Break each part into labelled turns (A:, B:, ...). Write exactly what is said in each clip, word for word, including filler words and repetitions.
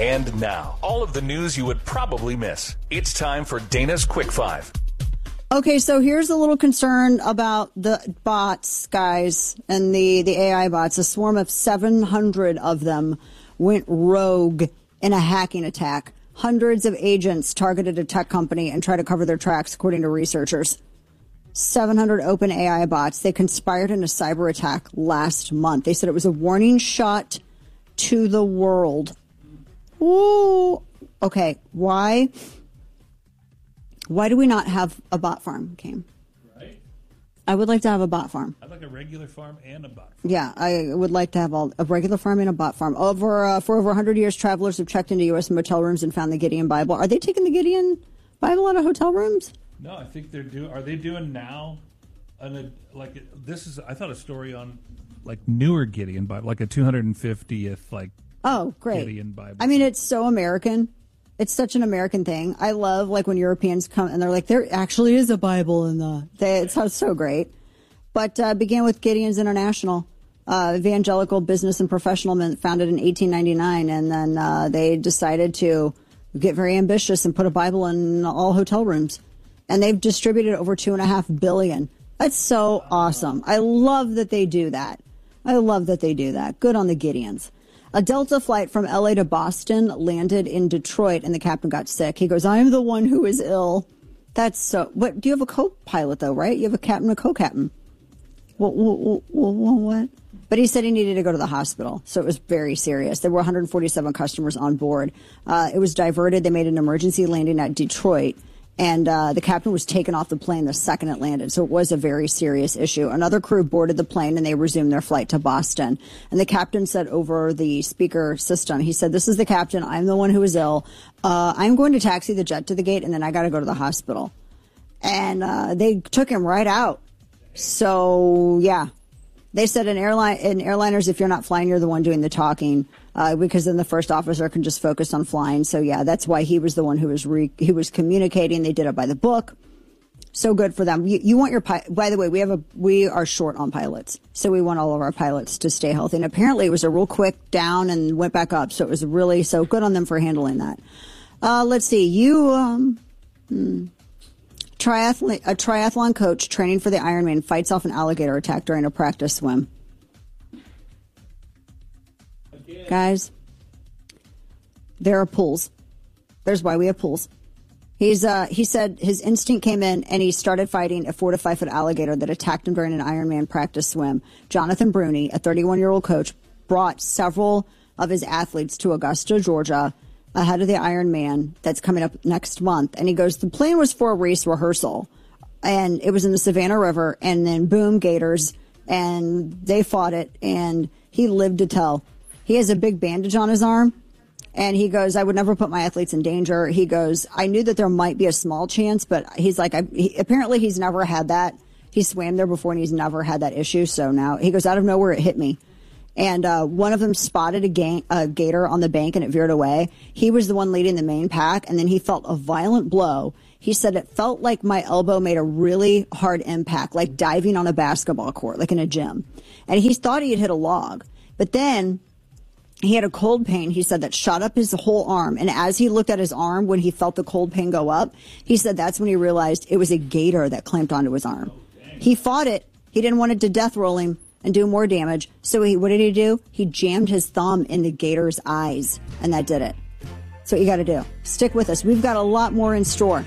A: And now, all of the news you would probably miss. It's time for Dana's Quick Five.
B: Okay, so here's a little concern about the bots, guys, and the, the A I bots. A swarm of seven hundred of them went rogue in a hacking attack. Hundreds of agents targeted a tech company and tried to cover their tracks, according to researchers. seven hundred open A I bots. They conspired in a cyber attack last month. They said it was a warning shot to the world. Ooh. Okay, why? Why do we not have a bot farm, Cam?
C: Right.
B: I would like to have a bot farm.
C: I'd like a regular farm and a bot farm.
B: Yeah, I would like to have all, a regular farm and a bot farm. Over uh, For over one hundred years, travelers have checked into U S motel rooms and found the Gideon Bible. Are they taking the Gideon Bible out of hotel rooms?
C: No, I think they're doing. Are they doing now? An, like this is. I thought a story on like newer Gideon Bible, like a two hundred fiftieth like.
B: Oh, great!
C: Gideon Bible.
B: I mean, it's so American. It's such an American thing. I love like when Europeans come and they're like, there actually is a Bible in the. They, it sounds so great. But uh, began with Gideon's International, uh, evangelical business and professional, founded in eighteen ninety-nine, and then uh, they decided to get very ambitious and put a Bible in all hotel rooms. And they've distributed over two and a half billion. That's so awesome. I love that they do that. I love that they do that. Good on the Gideons. A Delta flight from L A to Boston landed in Detroit, and the captain got sick. He goes, I'm the one who is ill. That's so. What? Do you have a co-pilot, though, right? You have a captain and a co-captain. Well, well, well, well, what? But he said he needed to go to the hospital, so it was very serious. There were one hundred forty-seven customers on board. Uh, it was diverted. They made an emergency landing at Detroit. And uh, the captain was taken off the plane the second it landed. So it was a very serious issue. Another crew boarded the plane and they resumed their flight to Boston. And the captain said over the speaker system, he said, this is the captain. I'm the one who is ill. Uh, I'm going to taxi the jet to the gate and then I got to go to the hospital. And uh, they took him right out. So, yeah. They said in airline in airliners, if you're not flying, you're the one doing the talking, uh, because then the first officer can just focus on flying. So yeah, that's why he was the one who was re- he was communicating. They did it by the book. So good for them. You, you want your pi- by the way, we have a we are short on pilots, so we want all of our pilots to stay healthy. And apparently, it was a real quick down and went back up. So it was really so good on them for handling that. Uh, let's see, you. Um, hmm. Triathlon, a triathlon coach training for the Ironman fights off an alligator attack during a practice swim. Again. Guys, there are pools. There's why we have pools. He's uh, he said his instinct came in and he started fighting a four to five foot alligator that attacked him during an Ironman practice swim. Jonathan Bruni, a thirty-one year old coach, brought several of his athletes to Augusta, Georgia, ahead of the Ironman that's coming up next month. And he goes, the plan was for a race rehearsal. And it was in the Savannah River. And then boom, gators. And they fought it. And he lived to tell. He has a big bandage on his arm. And he goes, I would never put my athletes in danger. He goes, I knew that there might be a small chance. But he's like, I, he, apparently he's never had that. He swam there before and he's never had that issue. So now he goes, out of nowhere, it hit me. And uh, one of them spotted a, ga- a gator on the bank and it veered away. He was the one leading the main pack, and then he felt a violent blow. He said it felt like my elbow made a really hard impact, like diving on a basketball court, like in a gym. And he thought he had hit a log. But then he had a cold pain, he said, that shot up his whole arm. And as he looked at his arm, when he felt the cold pain go up, he said that's when he realized it was a gator that clamped onto his arm. He fought it. He didn't want it to death roll him and do more damage. So he, what did he do? He jammed his thumb in the gator's eyes, and that did it. That's what you got to do. Stick with us. We've got a lot more in store.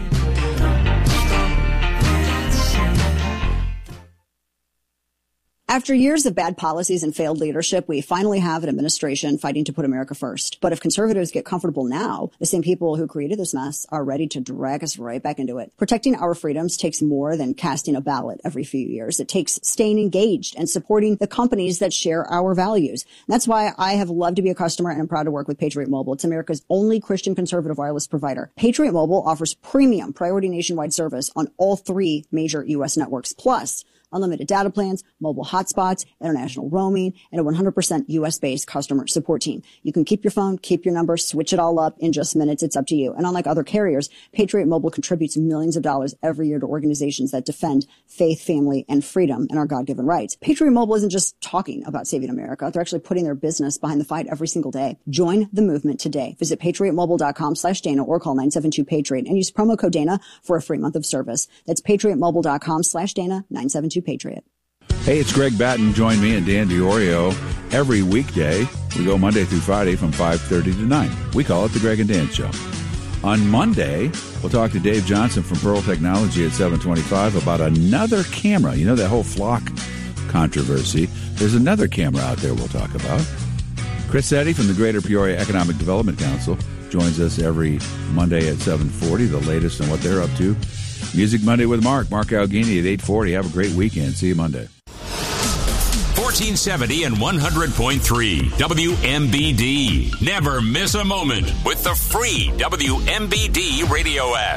B: After years of bad policies and failed leadership, we finally have an administration fighting to put America first. But if conservatives get comfortable now, the same people who created this mess are ready to drag us right back into it. Protecting our freedoms takes more than casting a ballot every few years. It takes staying engaged and supporting the companies that share our values. And that's why I have loved to be a customer and I'm proud to work with Patriot Mobile. It's America's only Christian conservative wireless provider. Patriot Mobile offers premium priority nationwide service on all three major U S networks. Plus, unlimited data plans, mobile hotspots, international roaming, and a one hundred percent U S-based customer support team. You can keep your phone, keep your number, switch it all up in just minutes. It's up to you. And unlike other carriers, Patriot Mobile contributes millions of dollars every year to organizations that defend faith, family, and freedom and our God-given rights. Patriot Mobile isn't just talking about saving America. They're actually putting their business behind the fight every single day. Join the movement today. Visit patriotmobile.com slash Dana or call nine seven two Patriot and use promo code Dana for a free month of service. That's patriotmobile.com slash Dana, nine seven two Patriot.
D: Hey, it's Greg Batten. Join me and Dan DiOrio every weekday. We go Monday through Friday from five thirty to nine. We call it the Greg and Dan Show. On Monday, we'll talk to Dave Johnson from Pearl Technology at seven twenty-five about another camera. You know that whole flock controversy? There's another camera out there we'll talk about. Chris Eddy from the Greater Peoria Economic Development Council joins us every Monday at seven forty, the latest on what they're up to. Music Monday with Mark. Mark Alghini at eight forty. Have a great weekend. See you Monday.
E: fourteen seventy and one hundred point three W M B D. Never miss a moment with the free W M B D radio app.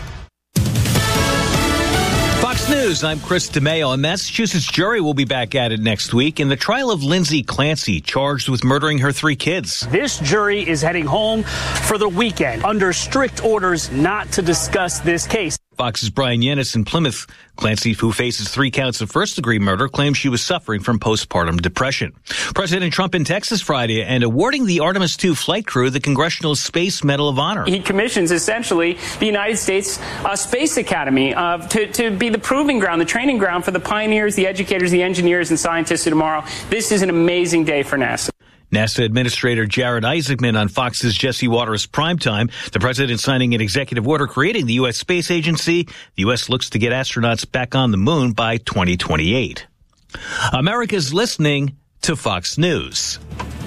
F: Fox News, I'm Chris DeMeo. A Massachusetts jury will be back at it next week in the trial of Lindsay Clancy, charged with murdering her three kids.
G: This jury is heading home for the weekend under strict orders not to discuss this case.
F: Fox's Brian Yennis in Plymouth. Clancy, who faces three counts of first-degree murder, claims she was suffering from postpartum depression. President Trump in Texas Friday and awarding the Artemis two flight crew the Congressional Space Medal of Honor.
G: He commissions, essentially, the United States uh, Space Academy uh, to, to be the proving ground, the training ground for the pioneers, the educators, the engineers, and scientists of tomorrow. This is an amazing day for NASA.
F: NASA Administrator Jared Isaacman on Fox's Jesse Waters Primetime. The president signing an executive order creating the U S. Space Agency. The U S looks to get astronauts back on the moon by twenty twenty-eight. America's listening to Fox News.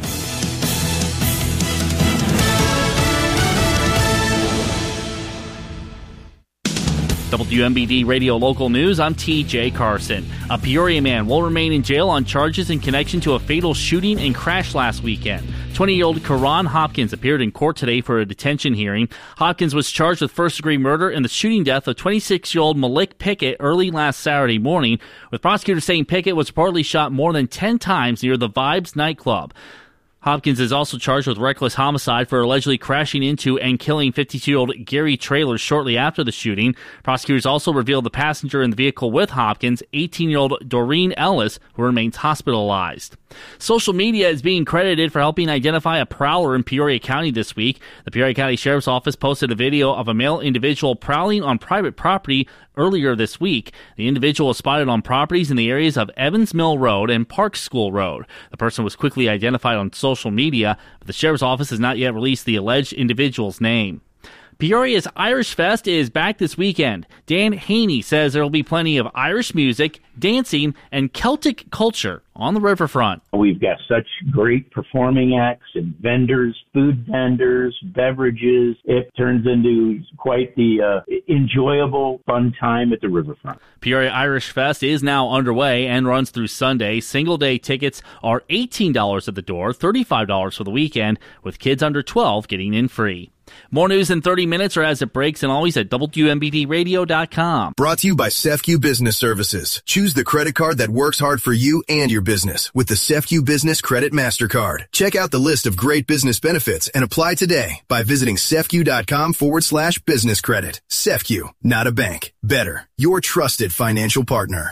H: W M B D Radio Local News, I'm T J Carson. A Peoria man will remain in jail on charges in connection to a fatal shooting and crash last weekend. twenty-year-old Karan Hopkins appeared in court today for a detention hearing. Hopkins was charged with first-degree murder in the shooting death of twenty-six-year-old Malik Pickett early last Saturday morning, with prosecutors saying Pickett was reportedly shot more than ten times near the Vibes nightclub. Hopkins is also charged with reckless homicide for allegedly crashing into and killing fifty-two-year-old Gary Traylor shortly after the shooting. Prosecutors also revealed the passenger in the vehicle with Hopkins, eighteen-year-old Doreen Ellis, who remains hospitalized. Social media is being credited for helping identify a prowler in Peoria County this week. The Peoria County Sheriff's Office posted a video of a male individual prowling on private property earlier this week. The individual was spotted on properties in the areas of Evans Mill Road and Park School Road. The person was quickly identified on social media, but the Sheriff's Office has not yet released the alleged individual's name. Peoria's Irish Fest is back this weekend. Dan Haney says there will be plenty of Irish music, dancing, and Celtic culture on the riverfront.
I: We've got such great performing acts and vendors, food vendors, beverages. It turns into quite the uh, enjoyable, fun time at the riverfront.
H: Peoria Irish Fest is now underway and runs through Sunday. Single-day tickets are eighteen dollars at the door, thirty-five dollars for the weekend, with kids under twelve getting in free. More news in thirty minutes or as it breaks, and always at W M B D radio dot com.
J: Brought to you by C E F C U Business Services. Choose the credit card that works hard for you and your business with the C E F C U Business Credit MasterCard. Check out the list of great business benefits and apply today by visiting cefcu.com forward slash business credit. C E F C U, not a bank. Better, your trusted financial partner.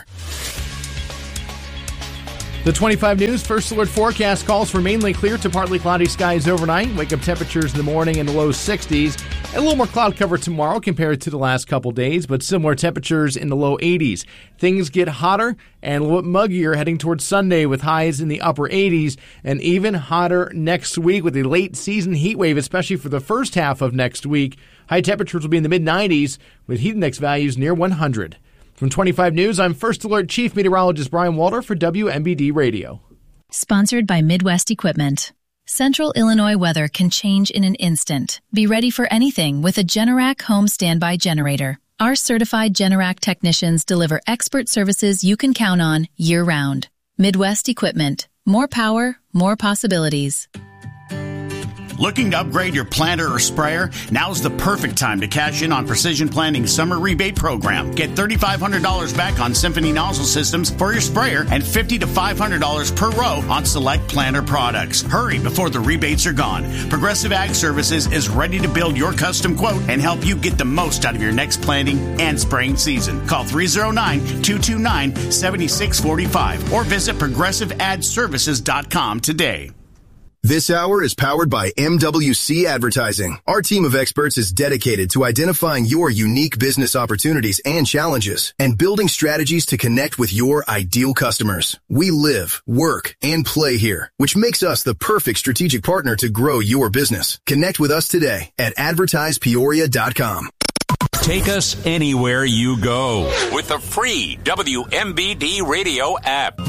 K: The twenty-five News First Alert forecast calls for mainly clear to partly cloudy skies overnight. Wake-up temperatures in the morning in the low sixties. And a little more cloud cover tomorrow compared to the last couple days, but similar temperatures in the low eighties. Things get hotter and a little bit muggier heading towards Sunday with highs in the upper eighties, and even hotter next week with a late-season heat wave, especially for the first half of next week. High temperatures will be in the mid-nineties with heat index values near one hundred. From twenty-five News, I'm First Alert Chief Meteorologist Brian Walter for W M B D Radio.
L: Sponsored by Midwest Equipment. Central Illinois weather can change in an instant. Be ready for anything with a Generac home standby generator. Our certified Generac technicians deliver expert services you can count on year-round. Midwest Equipment. More power, more possibilities.
M: Looking to upgrade your planter or sprayer? Now's the perfect time to cash in on Precision Planting's summer rebate program. Get three thousand five hundred dollars back on Symphony nozzle systems for your sprayer and fifty to five hundred dollars per row on select planter products. Hurry before the rebates are gone. Progressive Ag Services is ready to build your custom quote and help you get the most out of your next planting and spraying season. Call three oh nine, two two nine, seven six four five or visit progressive ad services dot com today.
J: This hour is powered by M W C Advertising. Our team of experts is dedicated to identifying your unique business opportunities and challenges and building strategies to connect with your ideal customers. We live, work, and play here, which makes us the perfect strategic partner to grow your business. Connect with us today at advertise peoria dot com.
E: Take us anywhere you go with the free W M B D radio app.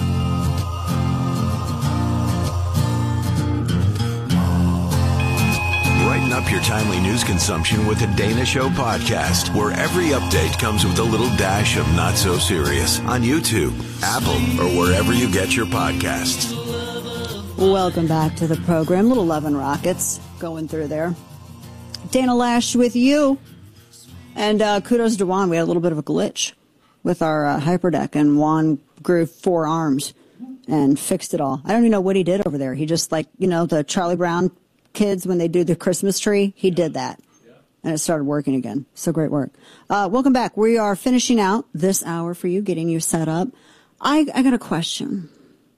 N: Brighten up your timely news consumption with the Dana Show podcast, where every update comes with a little dash of not so serious on YouTube, Apple, or wherever you get your podcasts.
B: Welcome back to the program. Little Love and Rockets going through there. Dana Lash with you. And uh, kudos to Juan. We had a little bit of a glitch with our uh, hyperdeck, and Juan grew four arms and fixed it all. I don't even know what he did over there. He just, like, you know, the Charlie Brown kids, when they do the Christmas tree, he did that. And it started working again. So great work. Uh, welcome back. We are finishing out this hour for you, getting you set up. I, I got a question.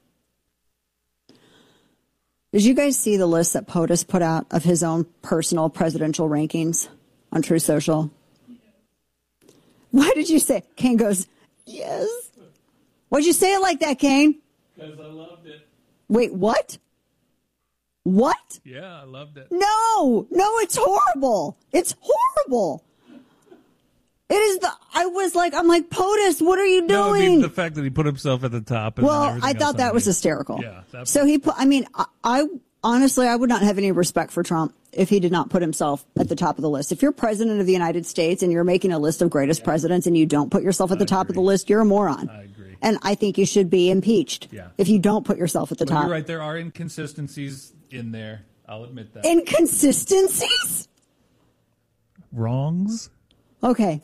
B: Did you guys see the list that POTUS put out of his own personal presidential rankings on True Social? Why did you say? Kane goes, yes. Why'd you say it like that, Kane?
C: Because I loved it.
B: Wait, what? What?
C: Yeah, I loved it.
B: No, no, it's horrible. It's horrible. It is the, I was like, I'm like, POTUS, what are you doing?
C: No, I mean, the fact that he put himself at the top. And
B: well, I thought that was hysterical.
C: Yeah.
B: So he put, I mean, I, I honestly, I would not have any respect for Trump if he did not put himself at the top of the list. If you're president of the United States and you're making a list of greatest yeah. presidents and you don't put yourself at the I top agree. of the list, you're a moron.
C: I agree.
B: And I think you should be impeached
C: yeah.
B: if you don't put yourself at the
C: well,
B: top.
C: You're right. There are inconsistencies in there. I'll admit that.
B: Inconsistencies?
C: Wrongs?
B: Okay.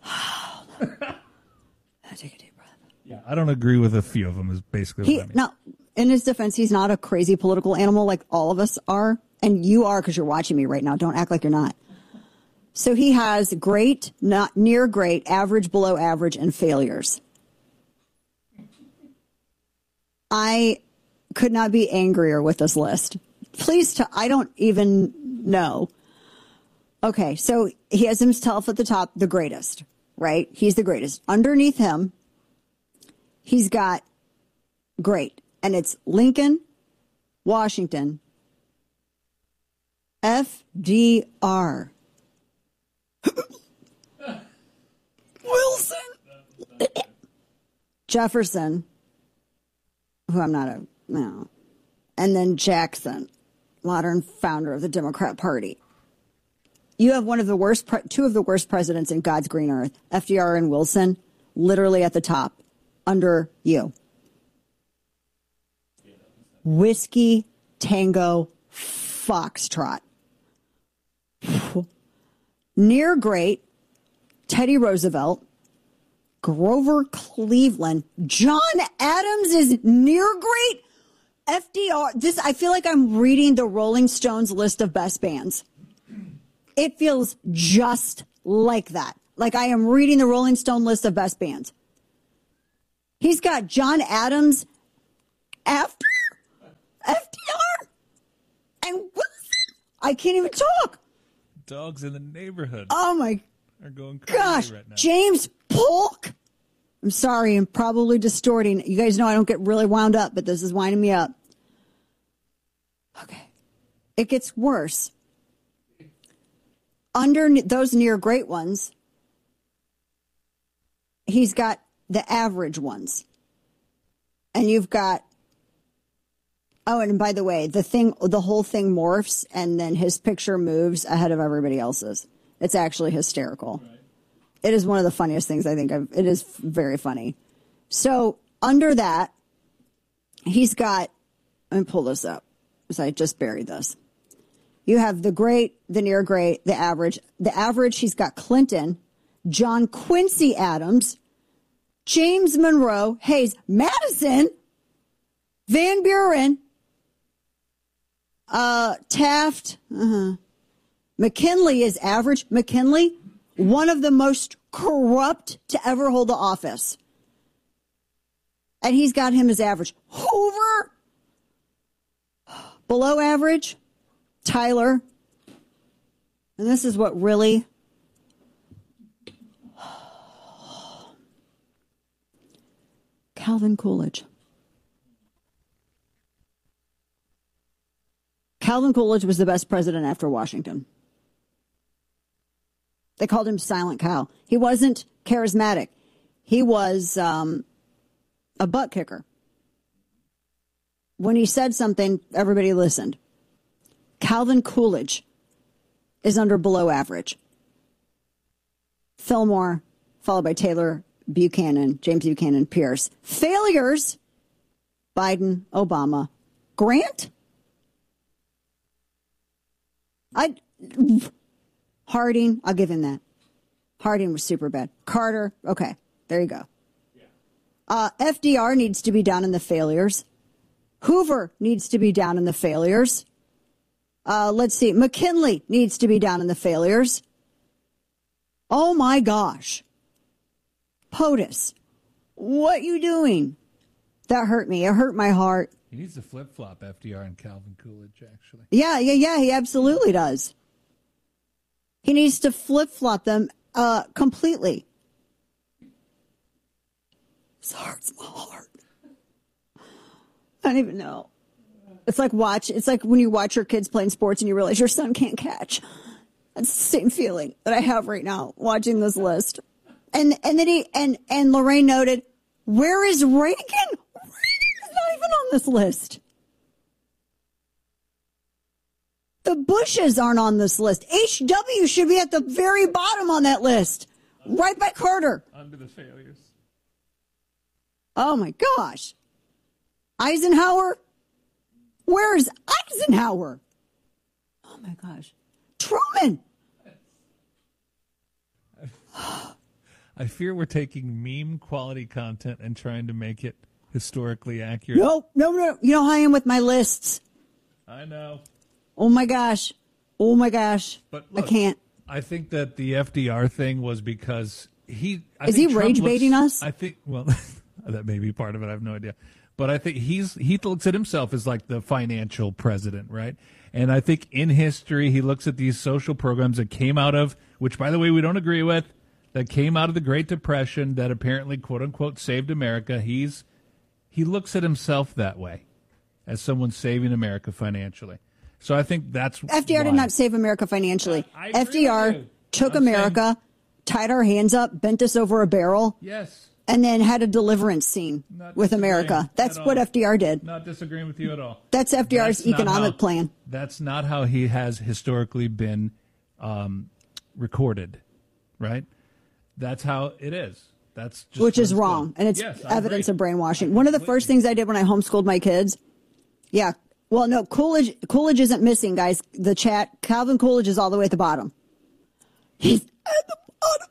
B: Take a deep breath.
C: Yeah, I don't agree with a few of them is basically
B: he,
C: what I mean.
B: Now, in his defense, he's not a crazy political animal like all of us are. And you are because you're watching me right now. Don't act like you're not. So he has great, not near great, average, below average, and failures. I could not be angrier with this list. Please, t- I don't even know. Okay, so he has himself at the top, the greatest, right? He's the greatest. Underneath him, he's got great. And it's Lincoln, Washington, F D R, Wilson, Jefferson, who I'm not a, no, and then Jackson, modern founder of the Democrat Party. You have one of the worst, pre- two of the worst presidents in God's green earth, F D R and Wilson, literally at the top, under you. Whiskey, Tango, Foxtrot. Near great, Teddy Roosevelt, Grover Cleveland, John Adams is near great. F D R, this, I feel like I'm reading the Rolling Stones list of best bands. It feels just like that. Like I am reading the Rolling Stone list of best bands. He's got John Adams after F D R and Wilson. I can't even talk.
C: Dogs in the neighborhood.
B: Oh my
C: are going crazy
B: gosh.
C: Right now.
B: James Polk. I'm sorry, I'm probably distorting. You guys know I don't get really wound up, but this is winding me up. Okay. It gets worse. Under those near great ones, he's got the average ones. And you've got, oh, and by the way, the thing, the whole thing morphs and then his picture moves ahead of everybody else's. It's actually hysterical. Right. It is one of the funniest things I think I've, it is very funny. So under that, he's got, let me pull this up because I just buried this. You have the great, the near great, the average. The average, he's got Clinton, John Quincy Adams, James Monroe, Hayes, Madison, Van Buren, uh, Taft, uh-huh. McKinley is average. McKinley, one of the most corrupt to ever hold the office. And he's got him as average. Hoover, below average. Tyler, and this is what really Calvin Coolidge. Calvin Coolidge was the best president after Washington. They called him Silent Cal. He wasn't charismatic. He was um, a butt kicker. When he said something, everybody listened. Calvin Coolidge is under below average. Fillmore, followed by Taylor Buchanan, James Buchanan, Pierce. Failures, Biden, Obama. Grant? I Harding, I'll give him that. Harding was super bad. Carter, okay, there you go. Uh, F D R needs to be down in the failures. Hoover needs to be down in the failures. Uh, let's see. McKinley needs to be down in the failures. Oh, my gosh. POTUS, what you doing? That hurt me. It hurt my heart.
C: He needs to flip-flop F D R and Calvin Coolidge, actually.
B: Yeah, yeah, yeah. He absolutely does. He needs to flip-flop them uh, completely. This hurts my heart. I don't even know. It's like watch. It's like when you watch your kids playing sports and you realize your son can't catch. That's the same feeling that I have right now watching this list. And and then he and and Lorraine noted, where is Reagan? Reagan is not even on this list. The Bushes aren't on this list. H W should be at the very bottom on that list, right by Carter.
C: Under the failures.
B: Oh my gosh. Eisenhower. Where's Eisenhower? Oh, my gosh. Truman.
C: I fear we're taking meme quality content and trying to make it historically accurate.
B: No, no, no. You know how I am with my lists.
C: I know.
B: Oh, my gosh. Oh, my gosh.
C: But look,
B: I can't.
C: I think that the F D R thing was because he... I
B: Is
C: think
B: he
C: Trump
B: rage
C: looks-
B: baiting us?
C: I think, well, that may be part of it. I have no idea. But I think he's he looks at himself as like the financial president, right? And I think in history, he looks at these social programs that came out of, which, by the way, we don't agree with, that came out of the Great Depression that apparently, quote unquote, saved America. He's he looks at himself that way, as someone saving America financially. So I think that's
B: F D R
C: why.
B: did not save America financially.
C: I agree
B: F D R
C: with you.
B: took
C: I'm
B: America, tied our hands up, bent us over a barrel.
C: Yes.
B: And then had a deliverance scene
C: Not
B: with
C: disagreeing
B: America. That's
C: at
B: what
C: all.
B: F D R did.
C: Not disagreeing with you at all.
B: That's F D R's
C: That's not
B: economic
C: how-
B: plan.
C: That's not how he has historically been um, recorded, right? That's how it is. That's just
B: Which is
C: what it's
B: wrong.
C: done.
B: And it's
C: Yes, I
B: evidence
C: agree.
B: of brainwashing. One of the first things I did when I homeschooled my kids, yeah, well, no, Coolidge, Coolidge isn't missing, guys. The chat, Calvin Coolidge is all the way at the bottom. He's at the bottom.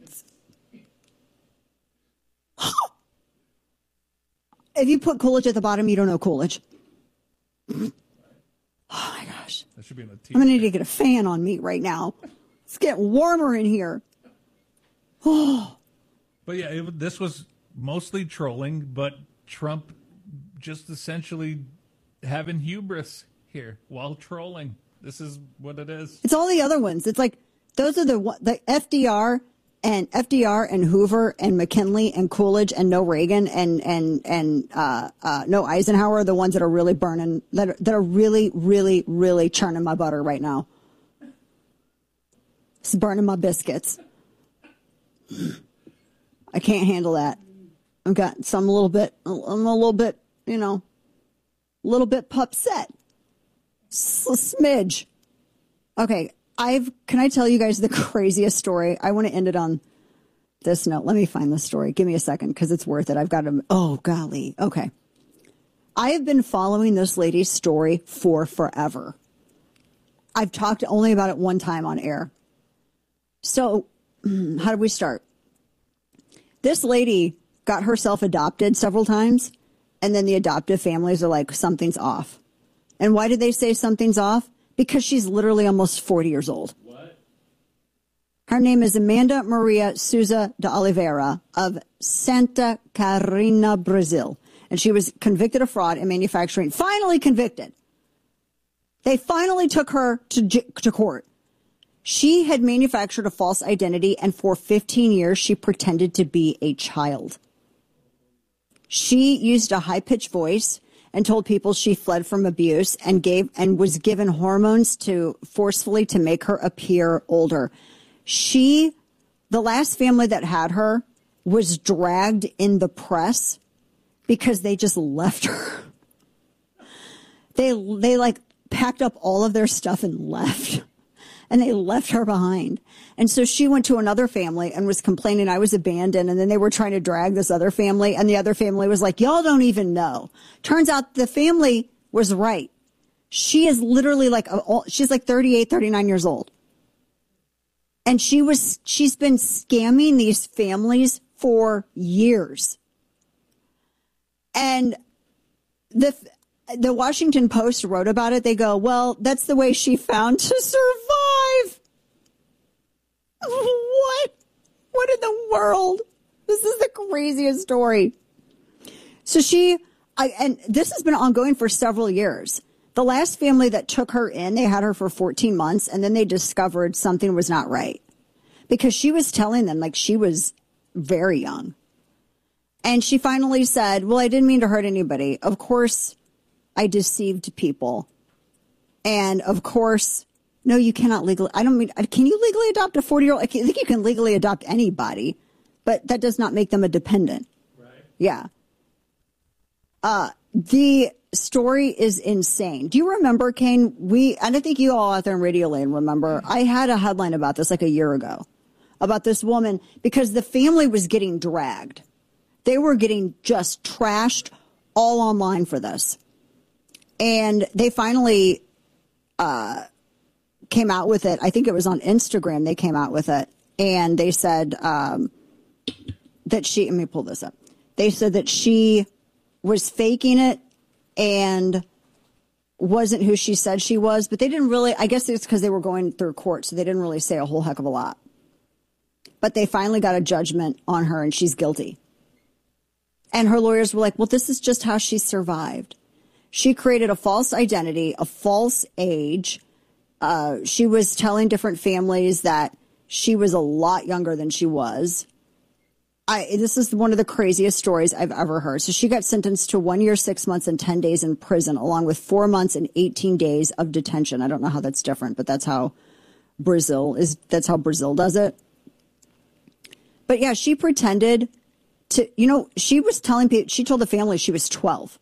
B: If you put Coolidge at the bottom, you don't know Coolidge. Oh, my gosh.
C: That should be on the
B: I'm going to need to get a fan on me right now. It's getting warmer in here. Oh.
C: But yeah, it, this was mostly trolling, but Trump just essentially having hubris here while trolling. This is what it is.
B: It's all the other ones. It's like those are the one- the F D R and F D R and Hoover and McKinley and Coolidge and no Reagan and and and uh, uh, no Eisenhower are the ones that are really burning that are, that are really really really churning my butter right now. It's burning my biscuits. I can't handle that. I've got some a little bit. I'm a little bit, you know, a little bit upset. S- a smidge. Okay. I've, can I tell you guys the craziest story? I want to end it on this note. Let me find the story. Give me a second because it's worth it. I've got to, oh, golly. Okay. I have been following this lady's story for forever. I've talked only about it one time on air. So how did we start? This lady got herself adopted several times, and then the adoptive families are like, something's off. And why did they say something's off? Because she's literally almost forty years old. What? Her name is Amanda Maria Souza de Oliveira of Santa Catarina, Brazil. And she was convicted of fraud and manufacturing. Finally convicted. They finally took her to, to court. She had manufactured a false identity, and for fifteen years, she pretended to be a child. She used a high-pitched voice and told people she fled from abuse and gave and was given hormones to forcefully to make her appear older. She, the last family that had her, was dragged in the press because they just left her. They, they like packed up all of their stuff and left. And they left her behind. And so she went to another family and was complaining I was abandoned. And then they were trying to drag this other family. And the other family was like, y'all don't even know. Turns out the family was right. She is literally like, she's like thirty-eight, thirty-nine years old. And she was, she's been scamming these families for years. And the, the Washington Post wrote about it. They go, well, that's the way she found to survive. What? What in the world? This is the craziest story. So she, I, and this has been ongoing for several years. The last family that took her in, they had her for fourteen months, and then they discovered something was not right. Because she was telling them like she was very young. And she finally said, well, I didn't mean to hurt anybody. Of course, I deceived people. And of course, no, you cannot legally, I don't mean, can you legally adopt a forty year old? I think you can legally adopt anybody, but that does not make them a dependent. Right. Yeah. Uh, the story is insane. Do you remember, Kane? We, and I think you all out there in Radio Land remember, I had a headline about this like a year ago about this woman because the family was getting dragged. They were getting just trashed all online for this. And they finally uh, came out with it. I think it was on Instagram they came out with it. And they said um, that she, let me pull this up. They said that she was faking it and wasn't who she said she was. But they didn't really, I guess it's because they were going through court, so they didn't really say a whole heck of a lot. But they finally got a judgment on her and she's guilty. And her lawyers were like, well, this is just how she survived. She created a false identity, a false age. Uh, she was telling different families that she was a lot younger than she was. I, this is one of the craziest stories I've ever heard. So she got sentenced to one year, six months, and ten days in prison, along with four months and eighteen days of detention. I don't know how that's different, but that's how Brazil is. That's how Brazil does it. But yeah, she pretended to, you know, she was telling people, she told the family she was twelve.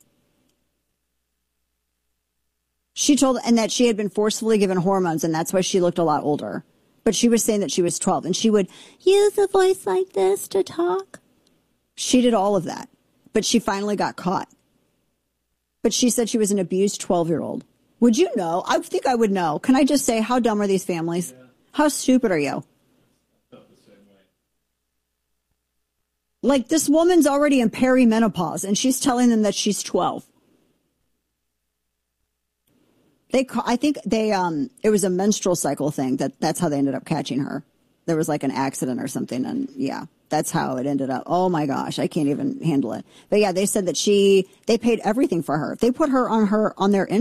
B: She told, and that she had been forcefully given hormones, and that's why she looked a lot older. But she was saying that she was twelve, and she would use a voice like this to talk. She did all of that, but she finally got caught. But she said she was an abused twelve-year-old. Would you know? I think I would know. Can I just say, how dumb are these families? Yeah. How stupid are you? Like, this woman's already in perimenopause, and she's telling them that she's twelve. They, I think they, um, it was a menstrual cycle thing. That that's how they ended up catching her. There was like an accident or something, and yeah, that's how it ended up. Oh my gosh, I can't even handle it. But yeah, they said that she, they paid everything for her. They put her on her on their